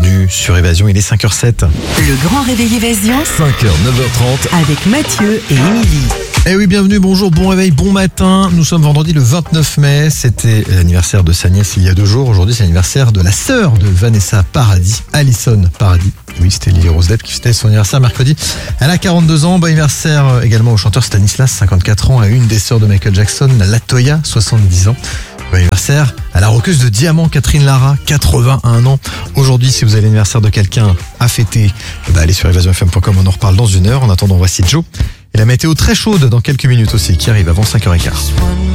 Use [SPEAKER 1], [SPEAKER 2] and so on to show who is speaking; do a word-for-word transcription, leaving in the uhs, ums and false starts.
[SPEAKER 1] bienvenue sur Évasion, il est cinq heures sept.
[SPEAKER 2] Le grand réveil Évasion,
[SPEAKER 3] cinq heures, neuf heures trente.
[SPEAKER 2] avec Mathieu et Émilie.
[SPEAKER 1] Eh oui, bienvenue, bonjour, bon réveil, bon matin. Nous sommes vendredi le vingt-neuf mai. C'était l'anniversaire de sa nièce il y a deux jours. Aujourd'hui, c'est l'anniversaire de la sœur de Vanessa Paradis, Alison Paradis. Oui, c'était Lily Rose Depp qui fêtait son anniversaire mercredi. Elle a quarante-deux ans. Bon anniversaire également au chanteur Stanislas, cinquante-quatre ans, à une des sœurs de Michael Jackson, la Latoya, soixante-dix ans. Bon anniversaire à la roqueuse de diamant Catherine Lara, quatre-vingt-un ans. Aujourd'hui, si vous avez l'anniversaire de quelqu'un à fêter, bah allez sur évasion f m point com, on en reparle dans une heure. En attendant, voici Joe. Et la météo très chaude dans quelques minutes aussi, qui arrive avant cinq heures quinze.